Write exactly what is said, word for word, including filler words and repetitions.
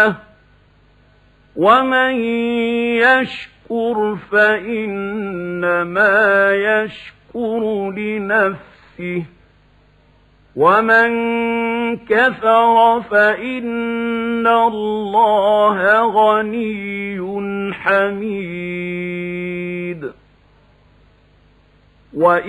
ومن يشكر فإنما يشكر لنفسه ومن كفر فإن الله غني حميد.